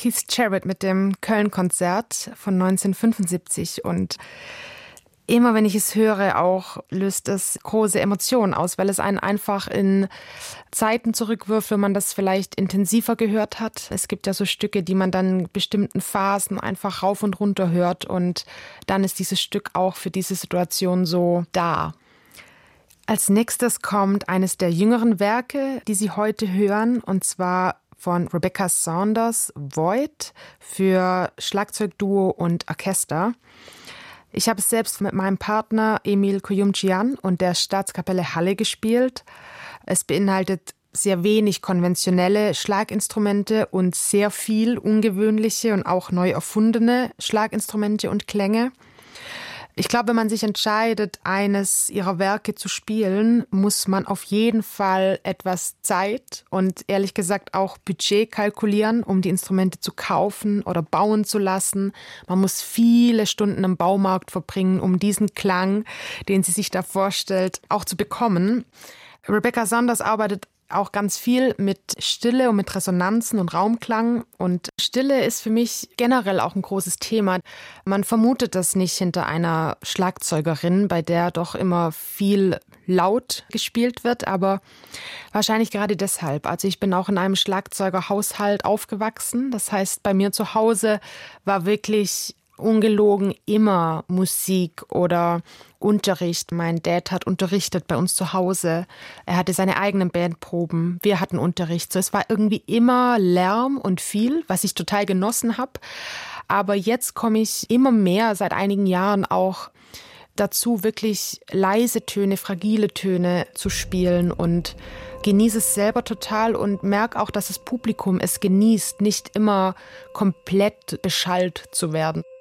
Keith Jarrett mit dem Köln-Konzert von 1975 und immer wenn ich es höre, auch löst es große Emotionen aus, weil es einen einfach in Zeiten zurückwirft, wenn man das vielleicht intensiver gehört hat. Es gibt ja so Stücke, die man dann in bestimmten Phasen einfach rauf und runter hört und dann ist dieses Stück auch für diese Situation so da. Als nächstes kommt eines der jüngeren Werke, die Sie heute hören, und zwar von Rebecca Saunders, Void, für Schlagzeugduo und Orchester. Ich habe es selbst mit meinem Partner Emil Koyumjian und der Staatskapelle Halle gespielt. Es beinhaltet sehr wenig konventionelle Schlaginstrumente und sehr viel ungewöhnliche und auch neu erfundene Schlaginstrumente und Klänge. Ich glaube, wenn man sich entscheidet, eines ihrer Werke zu spielen, muss man auf jeden Fall etwas Zeit und ehrlich gesagt auch Budget kalkulieren, um die Instrumente zu kaufen oder bauen zu lassen. Man muss viele Stunden im Baumarkt verbringen, um diesen Klang, den sie sich da vorstellt, auch zu bekommen. Rebecca Saunders arbeitet auch ganz viel mit Stille und mit Resonanzen und Raumklang. Und Stille ist für mich generell auch ein großes Thema. Man vermutet das nicht hinter einer Schlagzeugerin, bei der doch immer viel laut gespielt wird, aber wahrscheinlich gerade deshalb. Also ich bin auch in einem Schlagzeugerhaushalt aufgewachsen. Das heißt, bei mir zu Hause war wirklich ungelogen immer Musik oder Unterricht. Mein Dad hat unterrichtet bei uns zu Hause. Er hatte seine eigenen Bandproben. Wir hatten Unterricht. So, es war irgendwie immer Lärm und viel, was ich total genossen habe. Aber jetzt komme ich immer mehr, seit einigen Jahren auch dazu, wirklich leise Töne, fragile Töne zu spielen und genieße es selber total und merke auch, dass das Publikum es genießt, nicht immer komplett beschallt zu werden.